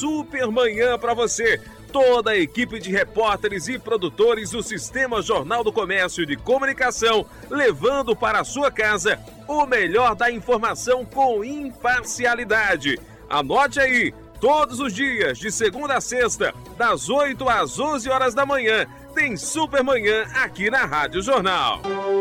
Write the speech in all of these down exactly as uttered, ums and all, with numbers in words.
super manhã para você. Toda a equipe de repórteres e produtores do Sistema Jornal do Comércio de Comunicação, levando para a sua casa o melhor da informação com imparcialidade. Anote aí, todos os dias, de segunda a sexta, das oito às onze horas da manhã, tem Super Manhã aqui na Rádio Jornal.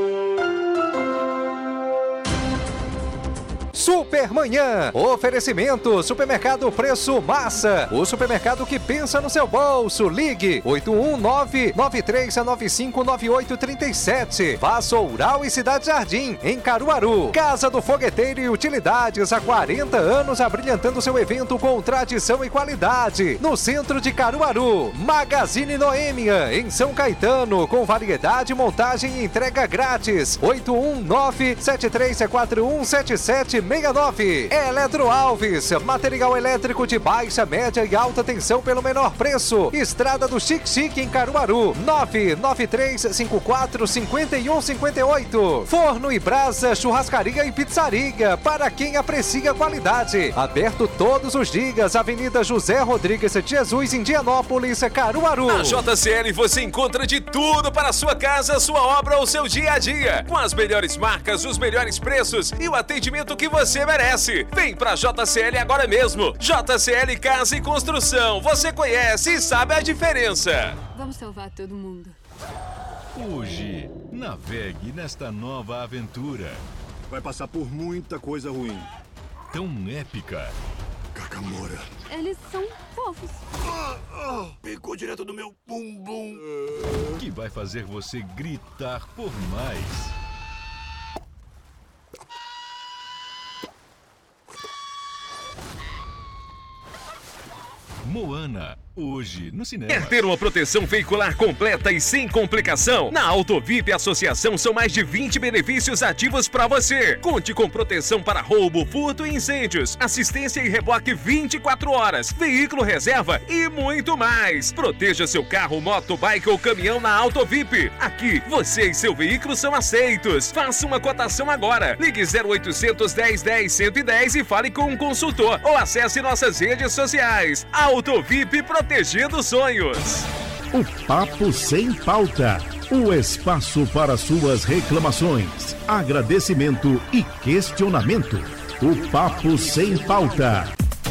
Supermanhã, oferecimento, Supermercado Preço Massa, o supermercado que pensa no seu bolso. Ligue oito um nove, nove três nove cinco, nove oito três sete. Vassoural e Cidade Jardim, em Caruaru. Casa do Fogueteiro e Utilidades, há quarenta anos abrilhantando seu evento com tradição e qualidade. No centro de Caruaru. Magazine Noêmia, em São Caetano, com variedade, montagem e entrega grátis. oito um nove, sete três quatro um, sete sete seis nove. Eletro Alves, material elétrico de baixa, média e alta tensão pelo menor preço. Estrada do Chique Chique, em Caruaru. nove nove três cinco quatro cinco um cinco oito. Forno e Brasa, churrascaria e pizzaria, para quem aprecia qualidade. Aberto todos os dias. Avenida José Rodrigues de Jesus, Indianópolis, Caruaru. Na J C L você encontra de tudo para a sua casa, sua obra ou seu dia a dia. Com as melhores marcas, os melhores preços e o atendimento que você merece. Vem pra J C L agora mesmo. J C L Casa e Construção. Você conhece e sabe a diferença. Vamos salvar todo mundo. Hoje, navegue nesta nova aventura. Vai passar por muita coisa ruim. Tão épica. Kakamora. Eles são fofos. Ah, ah, pegou direto do meu bumbum. Que vai fazer você gritar por mais. Moana, hoje no cinema. Quer ter uma proteção veicular completa e sem complicação? Na Autovip Associação são mais de vinte benefícios ativos para você. Conte com proteção para roubo, furto e incêndios, assistência e reboque vinte e quatro horas, veículo reserva e muito mais. Proteja seu carro, moto, bike ou caminhão na Autovip. Aqui, você e seu veículo são aceitos. Faça uma cotação agora. Ligue zero oitocentos, dez, dez, cento e dez e fale com um consultor ou acesse nossas redes sociais. Autovip, protegendo sonhos. O Papo Sem Pauta. O espaço para suas reclamações, agradecimento e questionamento. O Papo Sem Pauta.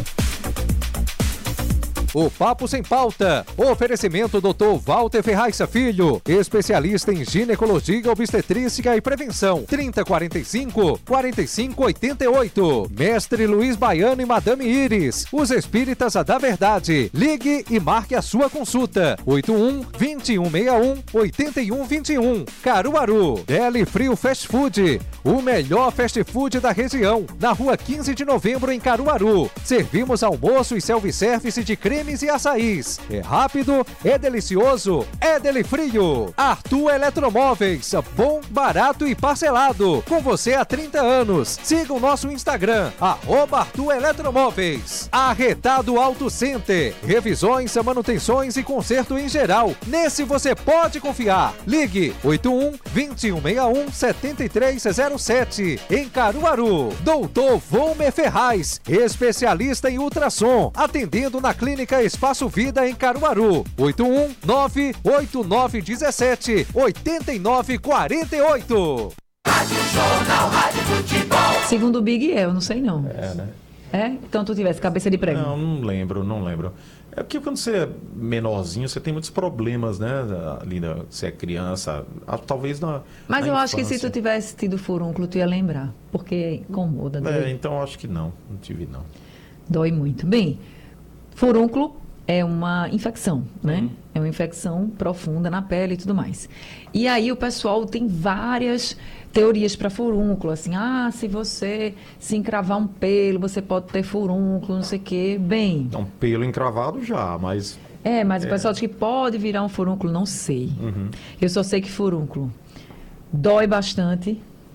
O Papo Sem Pauta. Oferecimento doutor Walter Ferraz Filho, especialista em ginecologia, obstetrícia e prevenção. trinta, quarenta e cinco, quarenta e cinco, oitenta e oito. Mestre Luiz Baiano e Madame Iris, os espíritas da verdade. Ligue e marque a sua consulta. oito um, vinte e um sessenta e um, oitenta e um vinte e um. Caruaru. Deli Frio Fast Food, o melhor fast food da região. Na rua quinze de novembro, em Caruaru. Servimos almoço e self-service de creme e açaís. É rápido, é delicioso, é Deli Frio. Arthur Eletromóveis, bom, barato e parcelado. Com você há trinta anos. Siga o nosso Instagram, arroba Arthur Eletromóveis. Arretado Auto Center, revisões, manutenções e conserto em geral. Nesse você pode confiar. Ligue oito um, vinte e um sessenta e um, setenta e três zero sete. Em Caruaru. Doutor Volmer Ferraz, especialista em ultrassom, atendendo na clínica Espaço Vida, em Caruaru. oito um nove oito nove um sete, oito nove quatro oito. Rádio Jornal, Rádio Futebol. Segundo o Big, eu não sei não. É, né? É? Então tu tivesse cabeça de prego. Não, não lembro, não lembro. É porque quando você é menorzinho, você tem muitos problemas, né? Ali, na, você é criança, talvez na Mas na eu infância. acho que se tu tivesse tido furúnculo, tu ia lembrar. Porque incomoda. É, então acho que não, não tive não. Dói muito. Bem, furúnculo é uma infecção, né? Uhum. É uma infecção profunda na pele e tudo mais. E aí o pessoal tem várias teorias para furúnculo, assim, ah, se você se encravar um pelo, você pode ter furúnculo, não sei o quê. Bem... Um pelo encravado já, mas... É, mas é. o pessoal diz que pode virar um furúnculo, não sei. Uhum. Eu só sei que furúnculo dói bastante.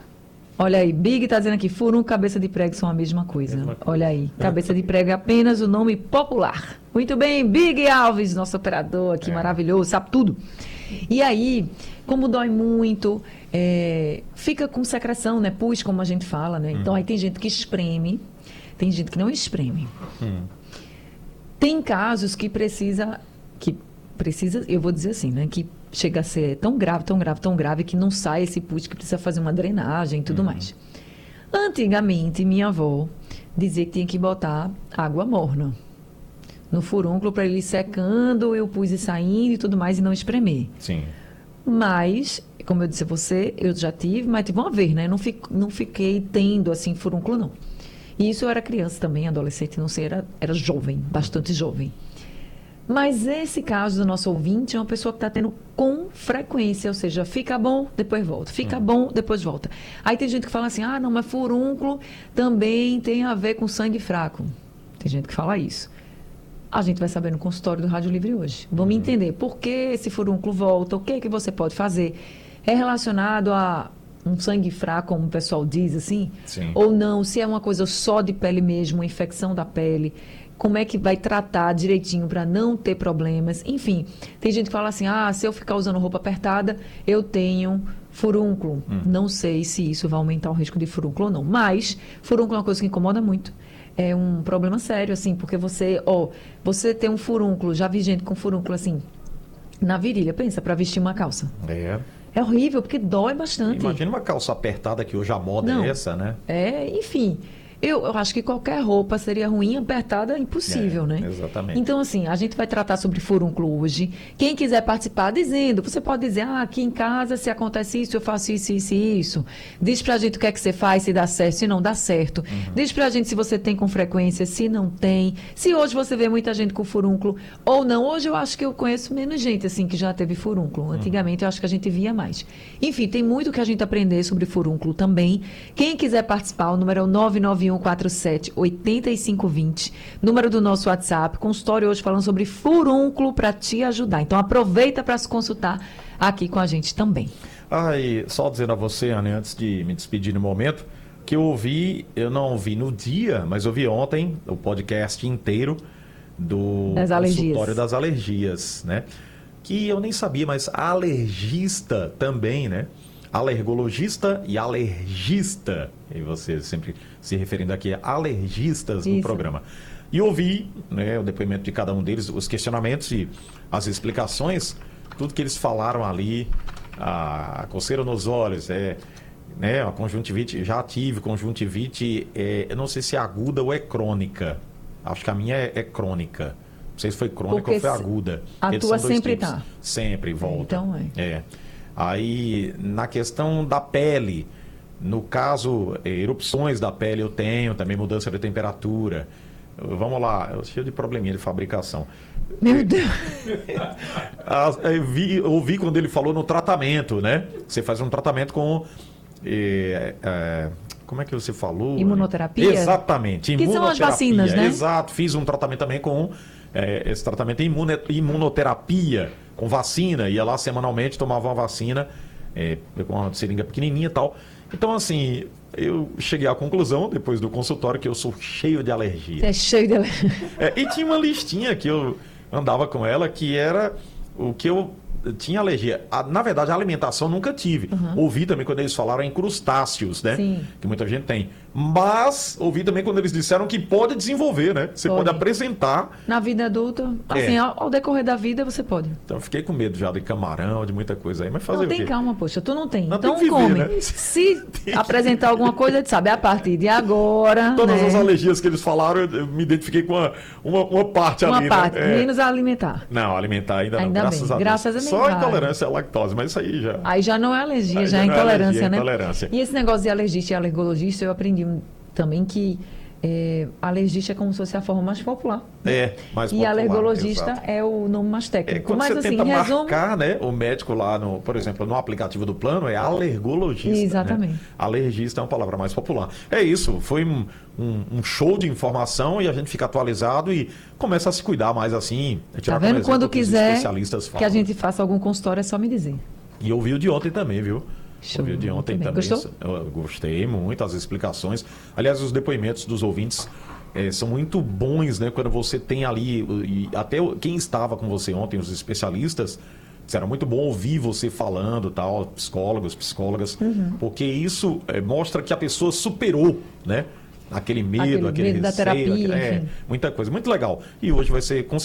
Olha aí, Big tá dizendo aqui, furúnculo e cabeça de prego são a mesma coisa. Mesma coisa. Olha aí, cabeça de prego é apenas o nome popular. Muito bem, Big Alves, nosso operador aqui, é. maravilhoso, sabe tudo. E aí, como dói muito, é, fica com secreção, né? Pus, como a gente fala, né? Então, hum. aí tem gente que espreme, tem gente que não espreme. Hum. Tem casos que precisa, que precisa, eu vou dizer assim, né? Que chega a ser tão grave, tão grave, tão grave, que não sai esse pus, que precisa fazer uma drenagem e tudo uhum. mais. Antigamente, minha avó dizia que tinha que botar água morna no furúnculo para ele ir secando, eu pus e saindo e tudo mais, e não espremer. Sim. Mas, como eu disse a você, eu já tive, mas tive uma vez, né? Não, fico, não fiquei tendo, assim, furúnculo, não. E isso eu era criança também, adolescente, não sei, era, era jovem, bastante jovem. Mas esse caso do nosso ouvinte é uma pessoa que está tendo com frequência, ou seja, fica bom, depois volta, fica hum. bom, depois volta. Aí tem gente que fala assim, ah, não, mas furúnculo também tem a ver com sangue fraco. Tem gente que fala isso. A gente vai saber no consultório do Rádio Livre hoje. Vamos uhum. entender por que esse furúnculo volta, o que é que você pode fazer. É relacionado a um sangue fraco, como o pessoal diz, assim? Sim. Ou não, se é uma coisa só de pele mesmo, uma infecção da pele, como é que vai tratar direitinho para não ter problemas. Enfim, tem gente que fala assim, ah, se eu ficar usando roupa apertada, eu tenho furúnculo. Hum. Não sei se isso vai aumentar o risco de furúnculo ou não, mas furúnculo é uma coisa que incomoda muito. É um problema sério, assim, porque você, ó, você tem um furúnculo, já vi gente com furúnculo, assim, na virilha, pensa, para vestir uma calça. É. É horrível, porque dói bastante. Imagina uma calça apertada, que hoje a moda não. é essa, né? É, enfim... Eu, eu acho que qualquer roupa seria ruim, apertada, impossível, é, né? Exatamente. Então, assim, a gente vai tratar sobre furúnculo hoje. Quem quiser participar, dizendo, você pode dizer, ah, aqui em casa, se acontece isso, eu faço isso, isso e isso. Diz pra gente o que é que você faz, se dá certo, se não dá certo. Uhum. Diz pra gente se você tem com frequência, se não tem. Se hoje você vê muita gente com furúnculo ou não. Hoje eu acho que eu conheço menos gente, assim, que já teve furúnculo. Antigamente eu acho que a gente via mais. Enfim, tem muito que a gente aprender sobre furúnculo também. Quem quiser participar, o número é o nove nove um quatro sete oito cinco dois zero, número do nosso WhatsApp, consultório hoje falando sobre furúnculo para te ajudar. Então aproveita para se consultar aqui com a gente também. Ah, e só dizendo a você, Anne, antes de me despedir no momento, que eu ouvi, eu não ouvi no dia, mas ouvi ontem o podcast inteiro do das consultório das alergias, né? Que eu nem sabia, mas alergista também, né? Alergologista e alergista, e você sempre se referindo aqui a alergistas no Isso. programa. E ouvi, né, o depoimento de cada um deles, os questionamentos e as explicações, tudo que eles falaram ali, a, a coceira nos olhos, é, né, a conjuntivite, já tive conjuntivite, é, eu não sei se é aguda ou é crônica, acho que a minha é, é crônica, não sei se foi crônica Porque ou foi aguda. A Eles tua são dois sempre tipos. tá. Sempre volta. Então é. É. Aí, na questão da pele, no caso, erupções da pele eu tenho, também mudança de temperatura. Vamos lá, eu cheio de probleminha de fabricação. Meu Deus! eu vi, ouvi quando ele falou no tratamento, né? Você faz um tratamento com... É, é, como é que você falou? Imunoterapia? Exatamente. Que são as vacinas, né? Exato. Fiz um tratamento também com... É, esse tratamento é imunoterapia, com vacina. Ia lá semanalmente, tomava uma vacina, é, com uma seringa pequenininha e tal. Então, assim, eu cheguei à conclusão, depois do consultório, que eu sou cheio de alergia. Você é cheio de alergia. É, e tinha uma listinha que eu andava com ela, que era o que eu tinha alergia. A, na verdade, a alimentação nunca tive. Uhum. Ouvi também quando eles falaram em crustáceos, né? Sim. Que muita gente tem. Mas ouvi também quando eles disseram que pode desenvolver, né? Você pode, pode apresentar. Na vida adulta, assim, é. ao, ao decorrer da vida, você pode. Então, eu fiquei com medo já de camarão, de muita coisa aí. Mas fazer não, o quê? tem calma, poxa. Tu não tem. Não, então tem que come. viver, né? Se apresentar alguma coisa, tu sabe, é a partir de agora. Todas né? as alergias que eles falaram, eu me identifiquei com uma, uma, uma parte uma ali, parte, né? menos a alimentar. Não, alimentar ainda, ainda não, bem. graças a Deus. Graças a Só a intolerância à lactose, mas isso aí já... Aí já não é alergia, aí já, já é intolerância, é alergia, né? Intolerância. E esse negócio de alergista e alergologista, eu aprendi também que é, alergista é como se fosse a forma mais popular. É, mais e popular. E alergologista exato. é o nome mais técnico. É, quando mas você assim, tenta resumo... marcar, né, o médico lá, no, por exemplo, no aplicativo do plano, é alergologista. Exatamente. Né? Alergista é uma palavra mais popular. É isso, foi um, um, um show de informação e a gente fica atualizado e começa a se cuidar mais assim. Tá vendo? Quando quiser que a gente falam. faça algum consultório, é só me dizer. E eu vi o de ontem também, viu? Show. Eu vi o de ontem também. Gostou? Eu gostei muito, as explicações. Aliás, os depoimentos dos ouvintes é, são muito bons, né? Quando você tem ali, e até quem estava com você ontem, os especialistas, disseram muito bom ouvir você falando, tal, psicólogos, psicólogas, uhum. porque isso é, mostra que a pessoa superou, né? aquele medo, Aquele aquele, medo da receio, terapia, aquele- é, enfim. muita coisa, muito legal. E hoje vai ser, com certeza,